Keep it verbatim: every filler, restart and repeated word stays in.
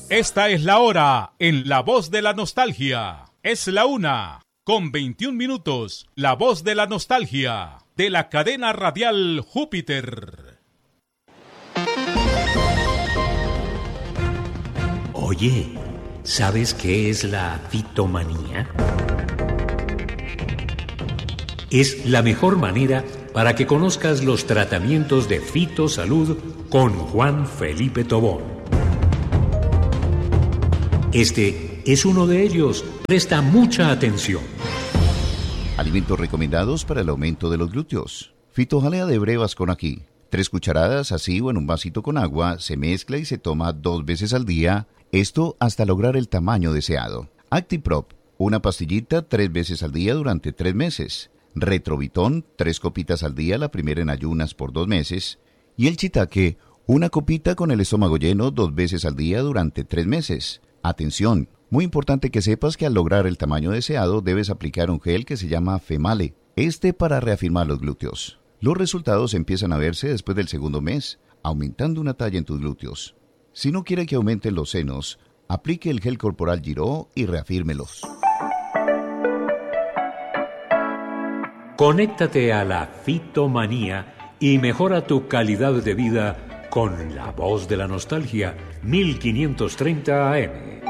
Esta es la hora en La Voz de la Nostalgia. Es la una, con veintiún minutos. La Voz de la Nostalgia, de la cadena radial Júpiter. Oye, ¿sabes qué es la fitomanía? Es la mejor manera para que conozcas los tratamientos de fitosalud con Juan Felipe Tobón. Este es uno de ellos. Presta mucha atención. Alimentos recomendados para el aumento de los glúteos. Fitojalea de brevas con ají. Tres cucharadas así o en un vasito con agua, se mezcla y se toma dos veces al día, esto hasta lograr el tamaño deseado. Actiprop, una pastillita tres veces al día durante tres meses. Retrovitón, tres copitas al día, la primera en ayunas por dos meses. Y el Chitaque, una copita con el estómago lleno dos veces al día durante tres meses. Atención, muy importante que sepas que al lograr el tamaño deseado debes aplicar un gel que se llama Female, este para reafirmar los glúteos. Los resultados empiezan a verse después del segundo mes, aumentando una talla en tus glúteos. Si no quiere que aumenten los senos, aplique el gel corporal Giró y reafírmelos. Conéctate a la fitomanía y mejora tu calidad de vida con La Voz de la Nostalgia, mil quinientos treinta A M.